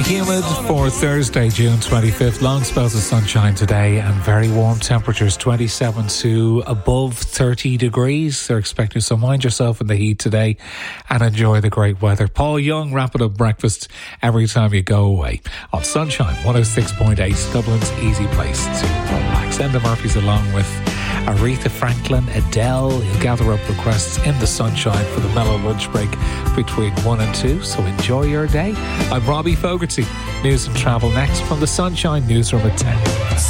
Humid for Thursday, June 25th. Long spells of sunshine today and very warm temperatures, 27 to above 30 degrees. They're expecting, so mind yourself in the heat today and enjoy the great weather. Paul Young, wrapping up breakfast every time you go away on Sunshine 106.8, Dublin's easy place to relax. Enda Murphy's along with Aretha Franklin, Adele. He'll gather up requests in the sunshine for the mellow lunch break between 1 and 2. So enjoy your day. I'm Robbie Fogarty. News and travel next from the Sunshine Newsroom at 10.